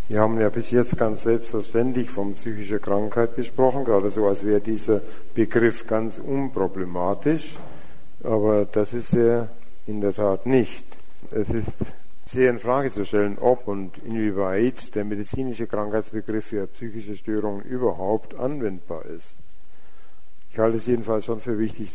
Wir haben ja bis jetzt ganz selbstverständlich von psychischer Krankheit gesprochen, gerade so, als wäre dieser Begriff ganz unproblematisch. Aber das ist er in der Tat nicht. Es ist sehr in Frage zu stellen, ob und inwieweit der medizinische Krankheitsbegriff für psychische Störungen überhaupt anwendbar ist. Ich halte es jedenfalls schon für wichtig